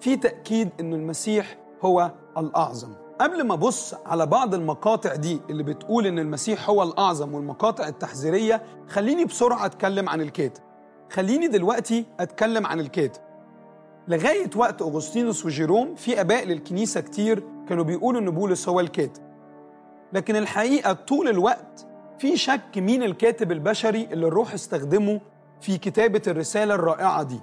في تأكيد إن المسيح هو الأعظم. قبل ما أبص على بعض المقاطع دي اللي بتقول إن المسيح هو الأعظم والمقاطع التحذيرية، خليني بسرعة أتكلم عن الكاتب. خليني دلوقتي أتكلم عن الكاتب. لغاية وقت أغسطينوس وجيروم في آباء للكنيسة كتير كانوا بيقولوا إن بولس هو الكاتب، لكن الحقيقة طول الوقت في شك مين الكاتب البشري اللي الروح استخدمه في كتابة الرسالة الرائعة دي.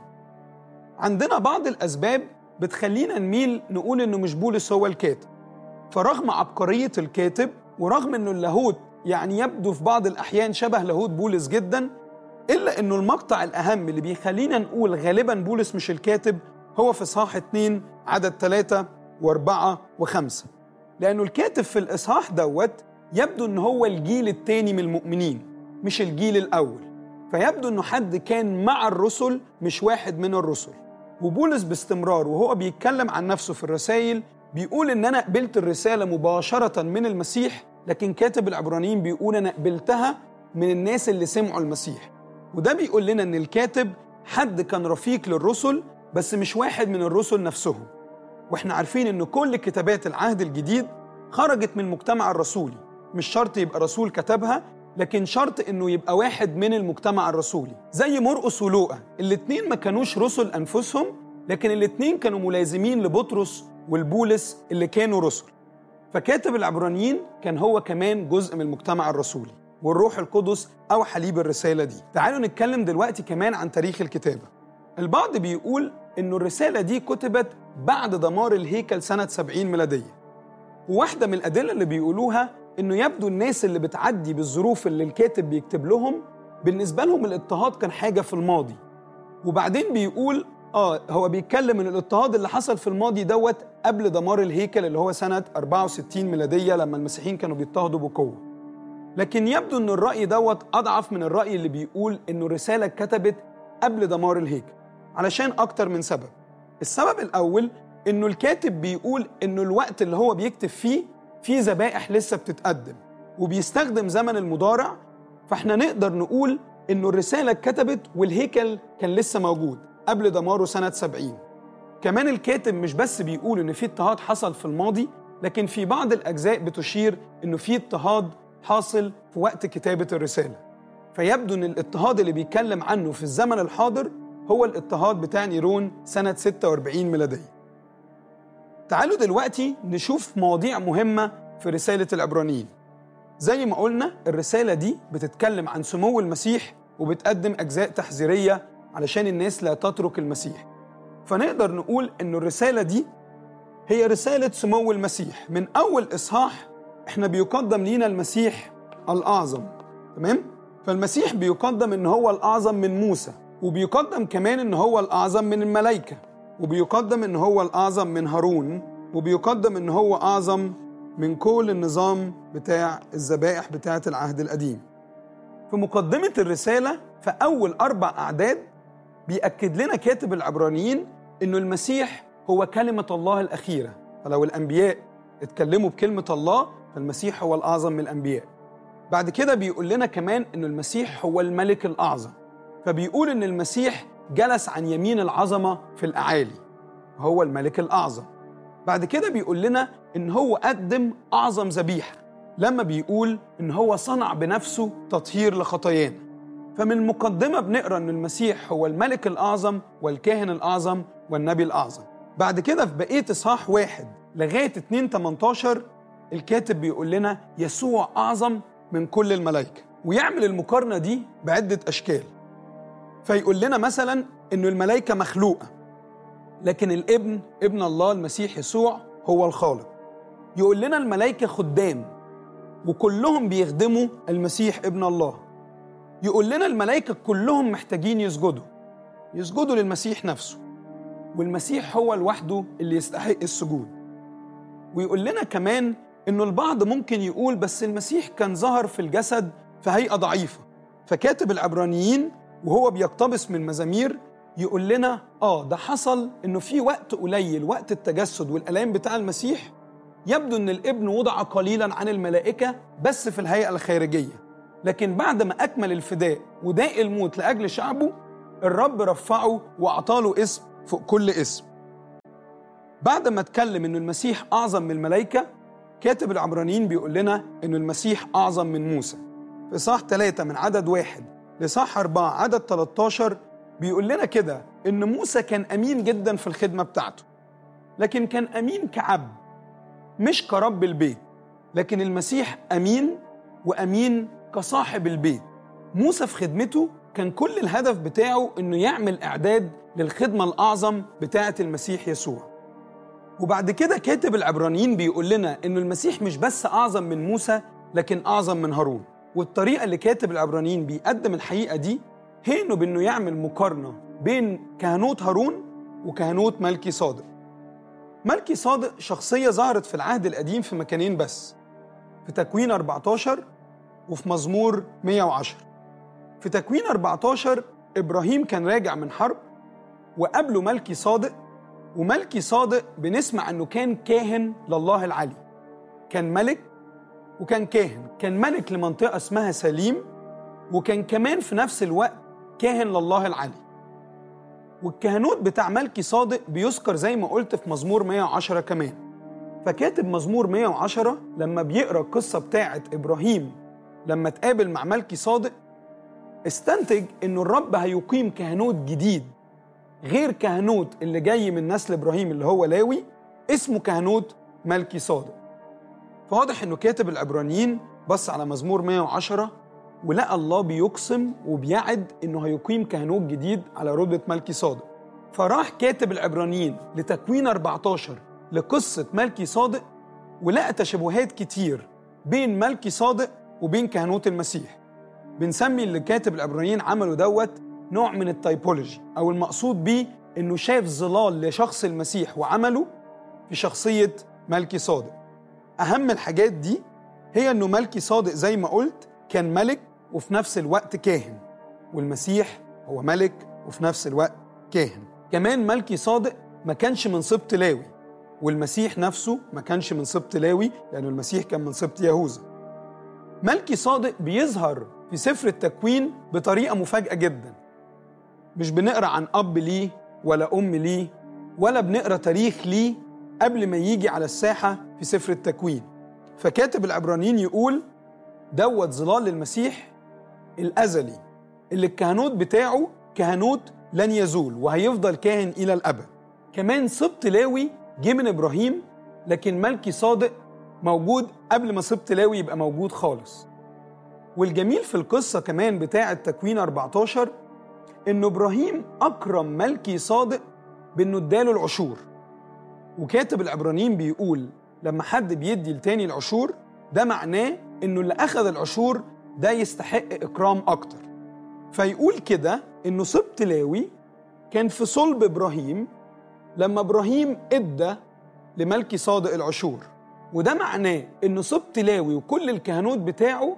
عندنا بعض الأسباب بتخلينا نميل نقول إنه مش بولس هو الكاتب. فرغم عبقرية الكاتب ورغم إنه اللاهوت يعني يبدو في بعض الأحيان شبه لاهوت بولس جدا، إلا إنه المقطع الأهم اللي بيخلينا نقول غالبا بولس مش الكاتب هو في إصحاح 2 عدد 3 و4 و5، لأنه الكاتب في الإصحاح دوت يبدو إنه هو الجيل الثاني من المؤمنين مش الجيل الأول، فيبدو إنه حد كان مع الرسل مش واحد من الرسل. وبولس باستمرار وهو بيتكلم عن نفسه في الرسائل بيقول إن أنا قبلت الرسالة مباشرة من المسيح، لكن كاتب العبرانيين بيقول أنا قبلتها من الناس اللي سمعوا المسيح. وده بيقول لنا إن الكاتب حد كان رفيق للرسل بس مش واحد من الرسل نفسهم. وإحنا عارفين إن كل كتابات العهد الجديد خرجت من المجتمع الرسولي، مش شرط يبقى رسول كتبها، لكن شرط إنه يبقى واحد من المجتمع الرسولي. زي مرقس ولوقا، الاتنين ما كانوش رسل أنفسهم، لكن الاتنين كانوا ملازمين لبطرس والبولس اللي كانوا رسل. فكاتب العبرانيين كان هو كمان جزء من المجتمع الرسولي، والروح القدس أوحى ليه بالرسالة دي. تعالوا نتكلم دلوقتي كمان عن تاريخ الكتابة. البعض بيقول إنه الرسالة دي كتبت بعد دمار الهيكل سنة 70 ميلادية. وواحدة من الأدلة اللي بيقولوها إنه يبدو الناس اللي بتعدي بالظروف اللي الكاتب بيكتب لهم بالنسبة لهم الاضطهاد كان حاجة في الماضي، وبعدين بيقول هو بيتكلم من الاضطهاد اللي حصل في الماضي دوت قبل دمار الهيكل اللي هو سنة 64 ميلادية لما المسيحيين كانوا بيضطهدوا بقوة. لكن يبدو إنه الرأي دوت أضعف من الرأي اللي بيقول إنه الرسالة اتكتبت قبل دمار الهيكل علشان أكتر من سبب. السبب الأول إنه الكاتب بيقول إنه الوقت اللي هو بيكتب فيه في ذبائح لسه بتتقدم وبيستخدم زمن المضارع، فإحنا نقدر نقول إنه الرسالة اتكتبت والهيكل كان لسه موجود قبل دماره سنة 70. كمان الكاتب مش بس بيقول إن في اضطهاد حصل في الماضي، لكن في بعض الأجزاء بتشير إنه في اضطهاد حاصل في وقت كتابة الرسالة. فيبدو إن الاضطهاد اللي بيتكلم عنه في الزمن الحاضر هو الاضطهاد بتاع نيرون سنة 46 ميلادية. تعالوا دلوقتي نشوف مواضيع مهمة في رسالة العبرانيين. زي ما قلنا الرسالة دي بتتكلم عن سمو المسيح وبتقدم أجزاء تحذيرية علشان الناس لا تترك المسيح. فنقدر نقول إن الرسالة دي هي رسالة سمو المسيح. من أول إصحاح إحنا بيقدم لينا المسيح الأعظم، تمام؟ فالمسيح بيقدم إن هو الأعظم من موسى، وبيقدم كمان إن هو الأعظم من الملائكة، وبيقدم إن هو الأعظم من هارون، وبيقدم إن هو أعظم من كل النظام بتاع الذبائح بتاعة العهد القديم. في مقدمة الرسالة في أول 4 أعداد بيأكد لنا كاتب العبرانيين إنه المسيح هو كلمة الله الأخيرة. فلو الأنبياء اتكلموا بكلمة الله فالمسيح هو الأعظم من الأنبياء. بعد كده بيقول لنا كمان إنه المسيح هو الملك الأعظم، فبيقول إن المسيح جلس عن يمين العظمة في الأعالي، هو الملك الأعظم. بعد كده بيقول لنا إن هو قدم أعظم ذبيحة لما بيقول إن هو صنع بنفسه تطهير لخطايانا. فمن المقدمة بنقرأ إن المسيح هو الملك الأعظم والكاهن الأعظم والنبي الأعظم. بعد كده في بقية إصحاح 1 لغاية 2:18 الكاتب بيقول لنا يسوع أعظم من كل الملائكة، ويعمل المقارنة دي بعدة أشكال. فيقول لنا مثلا إنه الملائكة مخلوقة، لكن الابن ابن الله المسيح يسوع هو الخالق. يقول لنا الملائكة خدام وكلهم بيخدموا المسيح ابن الله. يقول لنا الملائكة كلهم محتاجين يسجدوا للمسيح نفسه، والمسيح هو لوحده اللي يستحق السجود. ويقول لنا كمان إنه البعض ممكن يقول بس المسيح كان ظهر في الجسد في هيئة ضعيفة. فكاتب العبرانيين وهو بيقتبس من مزامير يقول لنا ده حصل إنه في وقت قليل، وقت التجسد والآلام بتاع المسيح، يبدو إن الابن وضع قليلا عن الملائكة بس في الهيئة الخارجية، لكن بعد ما أكمل الفداء وداء الموت لأجل شعبه الرب رفعه وأعطاله اسم فوق كل اسم. بعد ما اتكلم إنه المسيح أعظم من الملائكة، كاتب العبرانيين بيقول لنا إنه المسيح أعظم من موسى. في إصحاح 3 من عدد 1 لإصحاح 4 عدد 13 بيقول لنا كده إن موسى كان أمين جدا في الخدمة بتاعته، لكن كان أمين كعبد مش كرب البيت. لكن المسيح أمين، وأمين كصاحب البيت. موسى في خدمته كان كل الهدف بتاعه إنه يعمل إعداد للخدمة الأعظم بتاعة المسيح يسوع. وبعد كده كاتب العبرانيين بيقول لنا إنه المسيح مش بس أعظم من موسى، لكن أعظم من هارون. والطريقة اللي كاتب العبرانيين بيقدم الحقيقة دي هي إنه يعمل مقارنة بين كهنوت هارون وكهنوت ملكي صادق. ملكي صادق شخصية ظهرت في العهد القديم في مكانين بس، في تكوين 14 وفي مزمور 110. في تكوين 14 إبراهيم كان راجع من حرب وقابله ملكي صادق، وملكي صادق بنسمع أنه كان كاهن لله العلي. كان ملك وكان كاهن، كان ملك لمنطقة اسمها سليم، وكان كمان في نفس الوقت كاهن لله العلي. والكهنوت بتاع ملكي صادق بيذكر زي ما قلت في مزمور 110 كمان. فكاتب مزمور 110 لما بيقرأ القصة بتاعة إبراهيم لما تقابل مع ملكي صادق، استنتج إنه الرب هيقيم كهنوت جديد غير كهنوت اللي جاي من نسل إبراهيم اللي هو لاوي، اسمه كهنوت ملكي صادق. فواضح إنه كاتب العبرانيين بص على مزمور 110 ولقى الله بيقسم وبيعد إنه هيقيم كهنوت جديد على رتبة ملكي صادق. فراح كاتب العبرانيين لتكوين 14 لقصة ملكي صادق، ولقى تشابهات كتير بين ملكي صادق وبين كهنوت المسيح. بنسمي اللي كاتب العبرانيين عمله نوع من التايبولوجي، أو المقصود بيه إنه شاف ظلال لشخص المسيح وعمله في شخصية ملكي صادق. أهم الحاجات دي هي إنه ملكي صادق زي ما قلت كان ملك وفي نفس الوقت كاهن، والمسيح هو ملك وفي نفس الوقت كاهن. كمان ملكي صادق ما كانش من سبط لاوي، والمسيح نفسه ما كانش من سبط لاوي لأنه المسيح كان من سبط يهوذا. ملكي صادق بيظهر في سفر التكوين بطريقة مفاجئة جدا. مش بنقرأ عن أب ليه ولا أم ليه ولا بنقرأ تاريخ ليه قبل ما يجي على الساحة في سفر التكوين. فكاتب العبرانيين يقول ظلال المسيح الأزلي اللي الكهنوت بتاعه كهنوت لن يزول وهيفضل كاهن إلى الأبد. كمان سبط لاوي جه من إبراهيم، لكن ملكي صادق موجود قبل ما سبط لاوي يبقى موجود خالص. والجميل في القصة كمان بتاعة تكوين 14 إنه إبراهيم أكرم ملكي صادق بإنه اداله العشور. وكاتب العبرانيين بيقول لما حد بيدي لتاني العشور ده معناه إنه اللي أخذ العشور ده يستحق إكرام أكتر. فيقول كده إنه سبط لاوي كان في صلب إبراهيم لما إبراهيم إدى لملكي صادق العشور، وده معناه إنه سبط لاوي وكل الكهنوت بتاعه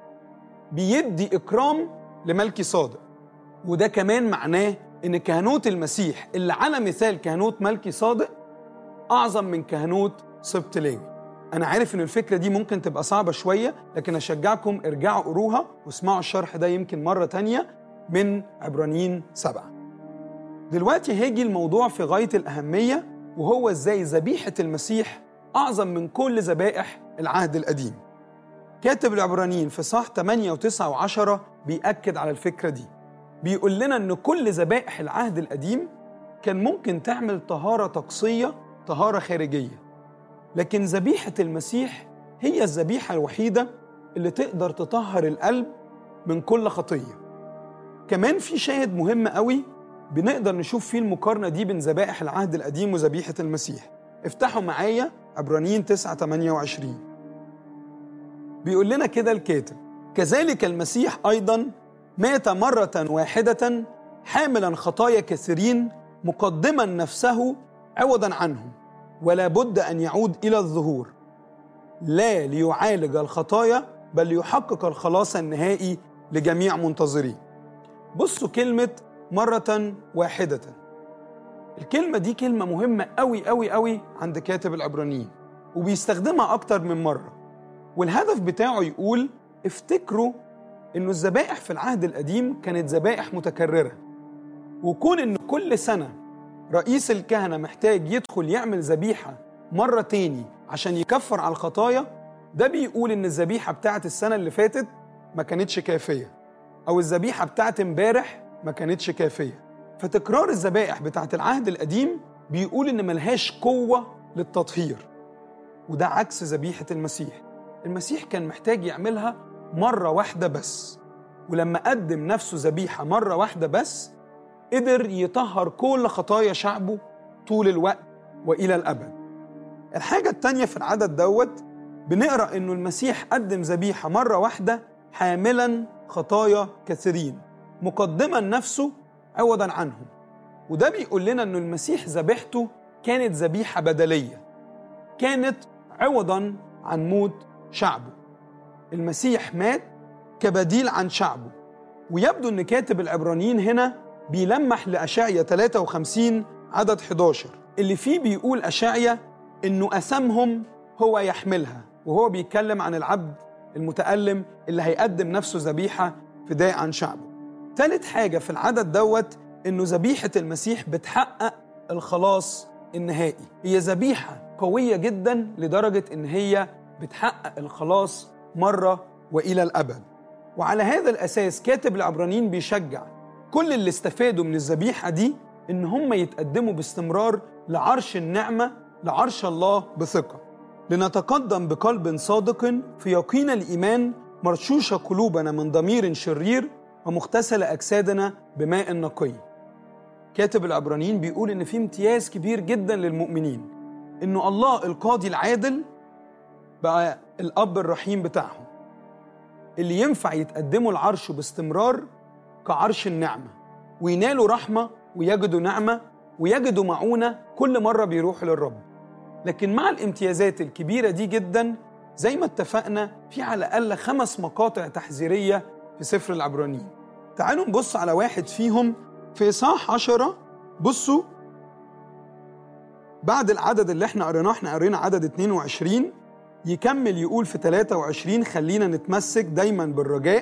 بيدي إكرام لملكي صادق. وده كمان معناه إن كهنوت المسيح اللي على مثال كهنوت ملكي صادق أعظم من كهنوت سبط لاوي. أنا عارف إن الفكرة دي ممكن تبقى صعبة شوية، لكن أشجعكم ارجعوا قروها واسمعوا الشرح ده يمكن مرة تانية من عبرانيين 7. دلوقتي هيجي الموضوع في غاية الأهمية، وهو إزاي ذبيحة المسيح أعظم من كل ذبائح العهد القديم. كاتب العبرانيين في صح 8 و9 و10 بيأكد على الفكرة دي. بيقول لنا إن كل ذبائح العهد القديم كان ممكن تعمل طهارة طقسية، طهارة خارجية، لكن ذبيحة المسيح هي الذبيحة الوحيدة اللي تقدر تطهر القلب من كل خطية. كمان في شاهد مهم قوي بنقدر نشوف فيه المقارنة دي بين ذبائح العهد القديم وذبيحة المسيح. افتحوا معايا عبرانيين 9:28. بيقول لنا كده الكاتب: كذلك المسيح أيضا مات مرة واحدة حاملا خطايا كثيرين مقدما نفسه عوضا عنهم، ولا بد أن يعود إلى الظهور، لا ليعالج الخطايا بل ليحقق الخلاص النهائي لجميع منتظرين. بصوا كلمة مرة واحدة، الكلمة دي كلمة مهمة قوي قوي قوي عند كاتب العبرانيين، وبيستخدمها أكتر من مرة. والهدف بتاعه يقول افتكروا إنه الذبائح في العهد القديم كانت ذبائح متكررة، وكون إن كل سنة رئيس الكهنة محتاج يدخل يعمل ذبيحة مرة تاني عشان يكفر على الخطايا، ده بيقول إن الذبيحة بتاعت السنة اللي فاتت ما كانتش كافية، أو الذبيحة بتاعت امبارح ما كانتش كافية. فتكرار الذبائح بتاعت العهد القديم بيقول إن ملهاش قوة للتطهير، وده عكس ذبيحة المسيح. المسيح كان محتاج يعملها مرة واحدة بس، ولما قدم نفسه ذبيحة مرة واحدة بس قدر يطهر كل خطايا شعبه طول الوقت وإلى الأبد. الحاجة التانية في العدد دوت بنقرأ إنه المسيح قدم ذبيحة مرة واحدة حاملا خطايا كثيرين، مقدما نفسه عوضا عنهم. وده بيقول لنا إنه المسيح ذبيحته كانت ذبيحة بدلية، كانت عوضا عن موت شعبه. المسيح مات كبديل عن شعبه. ويبدو إن كاتب العبرانيين هنا بيلمح لأشعيا 53 عدد 11 اللي فيه بيقول أشعيا إنه أثامهم هو يحملها، وهو بيتكلم عن العبد المتألم اللي هيقدم نفسه ذبيحة فداء عن شعبه. ثالث حاجة في العدد دوت إنه ذبيحة المسيح بتحقق الخلاص النهائي. هي ذبيحة قوية جدا لدرجة إن هي بتحقق الخلاص مرة وإلى الأبد. وعلى هذا الأساس كاتب العبرانيين بيشجع كل اللي استفادوا من الذبيحة دي إن هم يتقدموا باستمرار لعرش النعمة، لعرش الله بثقة، لنتقدم بقلب صادق في يقين الإيمان، مرشوشة قلوبنا من ضمير شرير، ومغتسل أجسادنا بماء نقي. كاتب العبرانيين بيقول إن في امتياز كبير جدا للمؤمنين، إنه الله القاضي العادل بقى الأب الرحيم بتاعهم، اللي ينفع يتقدموا العرش باستمرار كعرش النعمة، وينالوا رحمة ويجدوا نعمة ويجدوا معونة كل مرة بيروحوا للرب. لكن مع الامتيازات الكبيرة دي جدا، زي ما اتفقنا في على الأقل 5 مقاطع تحذيرية في سفر العبرانيين. تعالوا نبص على واحد فيهم في إصحاح 10. بصوا بعد العدد اللي احنا قرينا عدد 22 يكمل يقول في 23 خلينا نتمسك دايما بالرجاء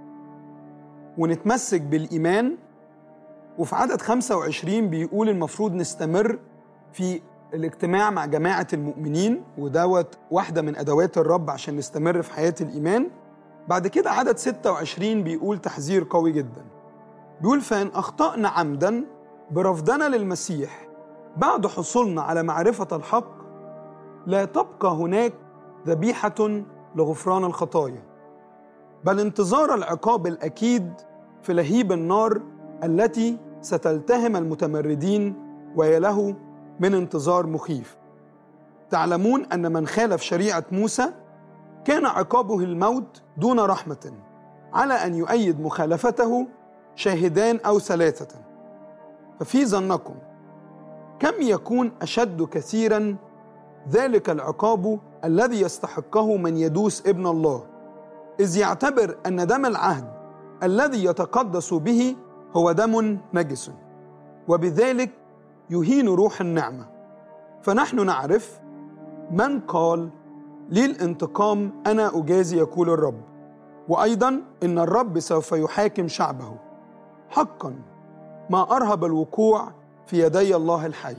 ونتمسك بالإيمان. وفي عدد 25 بيقول المفروض نستمر في الاجتماع مع جماعة المؤمنين، ودوت واحدة من أدوات الرب عشان نستمر في حياة الإيمان. بعد كده عدد 26 بيقول تحذير قوي جدا، بيقول فإن أخطأنا عمدا برفضنا للمسيح بعد حصولنا على معرفة الحق، لا تبقى هناك ذبيحة لغفران الخطايا، بل انتظار العقاب الأكيد في لهيب النار التي ستلتهم المتمردين، وهي له من انتظار مخيف. تعلمون أن من خالف شريعة موسى كان عقابه الموت دون رحمة، على أن يؤيد مخالفته شاهدان أو 3. ففي ظنكم كم يكون أشد كثيرا ذلك العقاب الذي يستحقه من يدوس ابن الله، إذ يعتبر أن دم العهد الذي يتقدس به هو دم نجس، وبذلك يهين روح النعمة. فنحن نعرف من قال لي الانتقام أنا أجازي يقول الرب، وأيضا إن الرب سوف يحاكم شعبه. حقا ما أرهب الوقوع في يدي الله الحي.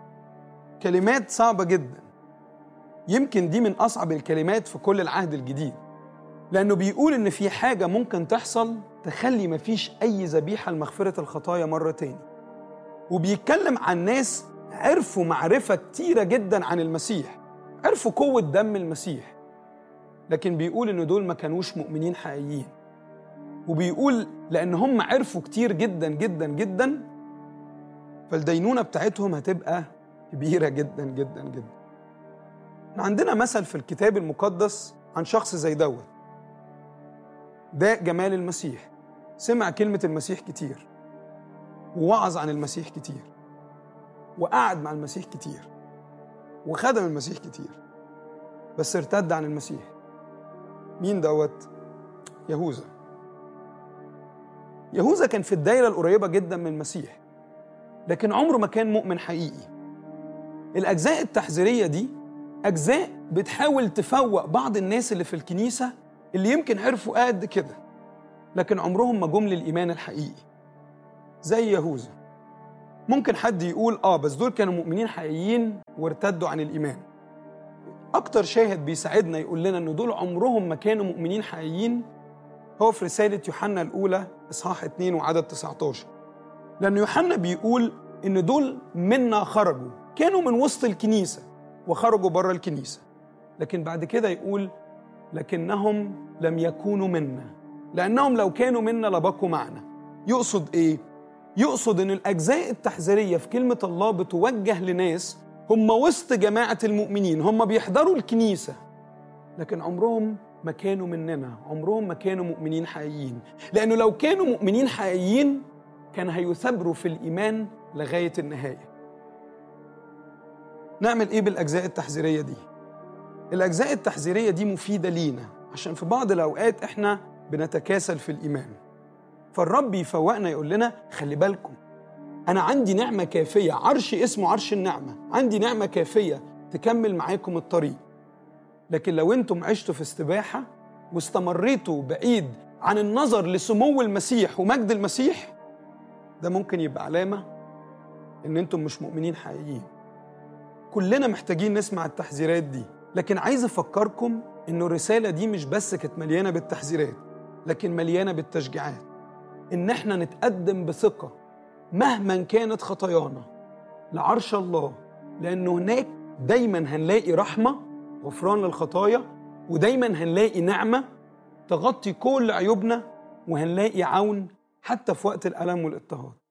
كلمات صعبة جدا، يمكن دي من أصعب الكلمات في كل العهد الجديد، لأنه بيقول إن في حاجة ممكن تحصل تخلي مفيش أي ذبيحة لمغفرة الخطايا مرة تاني. وبيتكلم عن ناس عرفوا معرفة كتيرة جدا عن المسيح، عرفوا قوة دم المسيح، لكن بيقول إن دول ما كانوش مؤمنين حقيقيين. وبيقول لأن هم عرفوا كتير جدا جدا جدا، فالدينونة بتاعتهم هتبقى كبيرة جدا جدا جدا. عندنا مثل في الكتاب المقدس عن شخص زي دوت، ده جمال المسيح. سمع كلمة المسيح كتير، ووعظ عن المسيح كتير، وقعد مع المسيح كتير، وخدم المسيح كتير، بس ارتد عن المسيح. مين دوت؟ يهوذا. يهوذا كان في الدايرة القريبة جدا من المسيح، لكن عمره ما كان مؤمن حقيقي. الأجزاء التحذيرية دي أجزاء بتحاول تفوق بعض الناس اللي في الكنيسة اللي يمكن عرفوا قد كده، لكن عمرهم ما جم للإيمان الحقيقي، زي يهوذا. ممكن حد يقول بس دول كانوا مؤمنين حقيقيين وارتدوا عن الإيمان. أكتر شاهد بيساعدنا يقول لنا إن دول عمرهم ما كانوا مؤمنين حقيقيين هو في رسالة يوحنا الأولى إصحاح 2 وعدد 19. لأن يوحنا بيقول إن دول منا خرجوا، كانوا من وسط الكنيسة وخرجوا بره الكنيسة، لكن بعد كده يقول لكنهم لم يكونوا منا، لأنهم لو كانوا منا لبقوا معنا. يقصد إيه؟ يقصد إن الأجزاء التحذيرية في كلمة الله بتوجه لناس هم وسط جماعة المؤمنين، هم بيحضروا الكنيسة، لكن عمرهم ما كانوا مننا، عمرهم ما كانوا مؤمنين حقيقيين. لأنه لو كانوا مؤمنين حقيقيين كان هيثابروا في الإيمان لغاية النهاية. نعمل إيه بالأجزاء التحذيرية دي؟ الأجزاء التحذيرية دي مفيدة لينا عشان في بعض الأوقات إحنا بنتكاسل في الإيمان، فالرب يفوقنا يقول لنا خلي بالكم، أنا عندي نعمة كافية، عرش اسمه عرش النعمة، عندي نعمة كافية تكمل معاكم الطريق. لكن لو أنتم عشتوا في استباحة واستمريتوا بعيد عن النظر لسمو المسيح ومجد المسيح، ده ممكن يبقى علامة إن أنتم مش مؤمنين حقيقيين. كلنا محتاجين نسمع التحذيرات دي، لكن عايز أفكركم إنه الرسالة دي مش بس كانت مليانة بالتحذيرات، لكن مليانة بالتشجيعات، إن إحنا نتقدم بثقة مهما كانت خطايانا لعرش الله، لأنه هناك دايما هنلاقي رحمة غفران للخطايا، ودايما هنلاقي نعمة تغطي كل عيوبنا، وهنلاقي عون حتى في وقت الألم والاضطهاد.